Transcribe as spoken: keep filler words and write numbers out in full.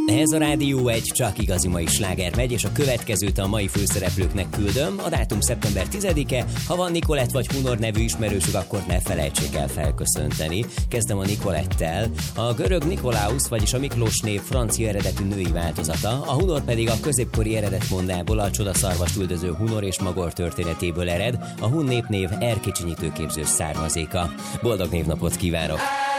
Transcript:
Ez a Rádió egy csak igazi mai sláger megy, és a következőt a mai főszereplőknek küldöm. A dátum szeptember tizedike. Ha van Nikolett vagy Hunor nevű ismerősük, akkor ne felejtsék el felköszönteni. Kezdem a Nikolettel. A görög Nikolaus, vagyis a Miklós név francia eredetű női változata, a Hunor pedig a középkori eredetmondából, a csodaszarvast üldöző Hunor és Magor történetéből ered, a hun népnév erkécsinyítőképzős származéka. Boldog névnapot kívánok!